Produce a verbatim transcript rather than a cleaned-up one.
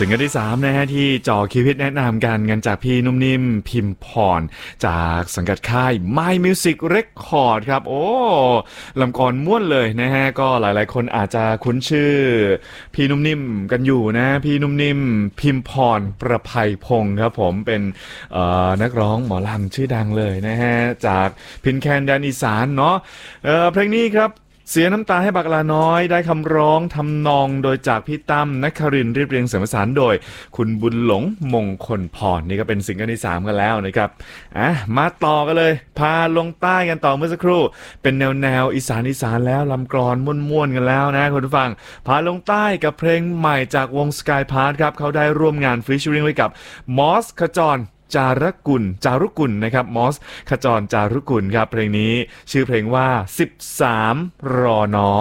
ซิงเกิลที่สามนะฮะที่จ่อคิวฮิตแนะนำกันกันจากพี่นุ่มนิ่มพิมพรจากสังกัดค่าย My Music Record ครับโอ้ลำกรม่วนเลยนะฮะก็หลายๆคนอาจจะคุ้นชื่อพี่นุ่มนิ่มกันอยู่นะพี่นุ่มนิ่มพิมพรประภัยพงศ์ครับผมเป็นนักร้องหมอลำชื่อดังเลยนะฮะจากพินแคนแดนอีสานเนาะเอ่อเพลงนี้ครับเสียน้ำตาให้บักลาน้อยได้คำร้องทำนองโดยจากพี่ตั้มนครินทร์เรียบเรียงเสียงประสานโดยคุณบุญหลงมงคลพรนี่ก็เป็นซิงเกิลที่สามกันแล้วนะครับอ่ะมาต่อกันเลยพาลงใต้กันต่อเมื่อสักครู่เป็นแนวแนวอีสานอีสานแล้วลำกลอนม่วนๆกันแล้วนะคุณผู้ฟังพาลงใต้กับเพลงใหม่จากวง Sky Park ครับเขาได้ร่วมงานฟีเจอริงไว้กับมอสขจรจารุกุลจารุกุลนะครับมอสขจรจารุกุลครับเพลงนี้ชื่อเพลงว่าสิบสามรอนอ